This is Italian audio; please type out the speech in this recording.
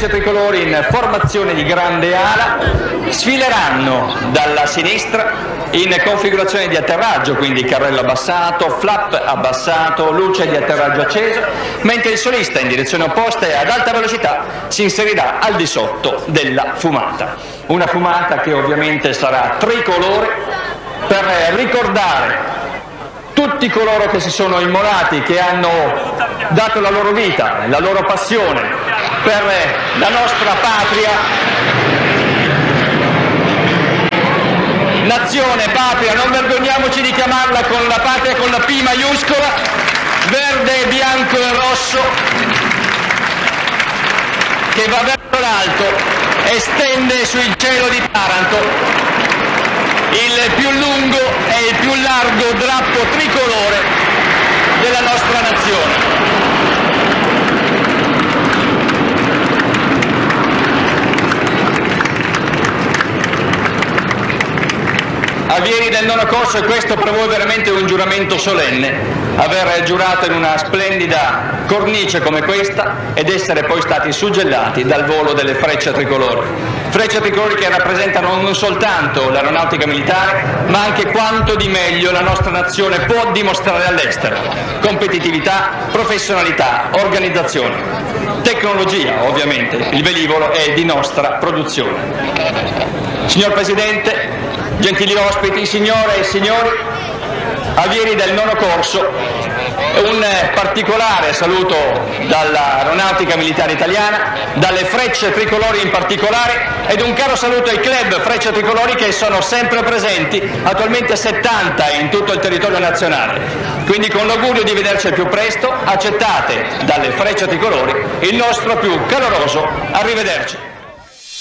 Frecce Tricolori in formazione di grande ala sfileranno dalla sinistra in configurazione di atterraggio, quindi carrello abbassato, flap abbassato, luce di atterraggio acceso, mentre il solista in direzione opposta e ad alta velocità si inserirà al di sotto della fumata. Una fumata che ovviamente sarà tricolore per ricordare tutti coloro che si sono immolati, che hanno dato la loro vita, la loro passione per la nostra patria. Nazione, patria, non vergogniamoci di chiamarla con la patria con la P maiuscola, verde, bianco e rosso, che va verso l'alto e stende sul cielo di Taranto il più lungo e il più largo drappo tricolore della nostra nazione. Allievi del nono corso, e questo per voi veramente un giuramento solenne, aver giurato in una splendida cornice come questa ed essere poi stati suggellati dal volo delle frecce tricolori. Frecce tricolori che rappresentano non soltanto l'aeronautica militare, ma anche quanto di meglio la nostra nazione può dimostrare all'estero: competitività, professionalità, organizzazione, tecnologia, ovviamente, il velivolo è di nostra produzione. Signor Presidente, gentili ospiti, signore e signori, allievi del nono corso, un particolare saluto dall'Aeronautica Militare Italiana, dalle Frecce Tricolori in particolare, ed un caro saluto ai club Frecce Tricolori che sono sempre presenti, attualmente 70 in tutto il territorio nazionale. Quindi con l'augurio di vederci al più presto, accettate dalle Frecce Tricolori il nostro più caloroso arrivederci.